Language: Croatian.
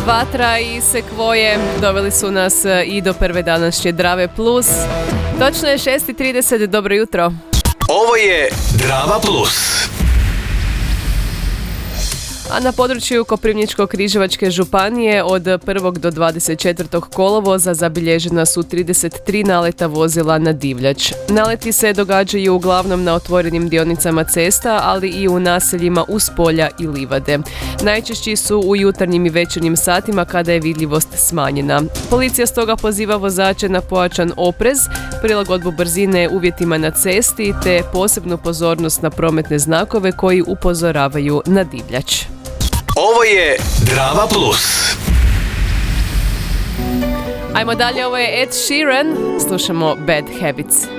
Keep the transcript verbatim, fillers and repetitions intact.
Vatra i Sekvoje doveli su nas i do prve današnje Drave Plus. Točno je šest i trideset, dobro jutro. Ovo je Drava Plus. A na području Koprivničko-križevačke županije od prvog do dvadeset četvrtog kolovoza zabilježena su trideset tri naleta vozila na divljač. Naleti se događaju uglavnom na otvorenim dionicama cesta, ali i u naseljima uz polja i livade. Najčešći su u jutarnjim i večernjim satima kada je vidljivost smanjena. Policija stoga poziva vozače na pojačan oprez, prilagodbu brzine uvjetima na cesti te posebnu pozornost na prometne znakove koji upozoravaju na divljač. Ovo je Drava Plus. Ajmo dalje, ovo je Ed Sheeran, slušamo Bad Habits.